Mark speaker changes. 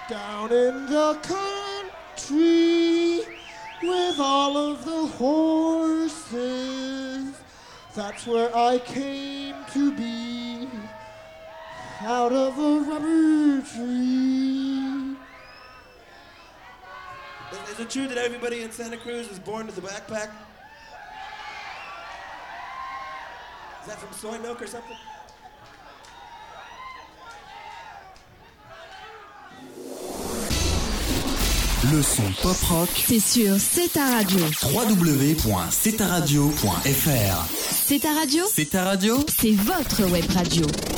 Speaker 1: Down in the country with all of the horses, that's where I came to be, out of a rubber tree.
Speaker 2: Is it true that everybody in Santa Cruz is born with a backpack? Is that from soy milk or something?
Speaker 3: Le son pop rock,
Speaker 4: c'est sur C'est ta radio.
Speaker 3: www.cetaradio.fr.
Speaker 4: C'est ta radio.
Speaker 3: C'est ta radio.
Speaker 4: C'est votre web radio.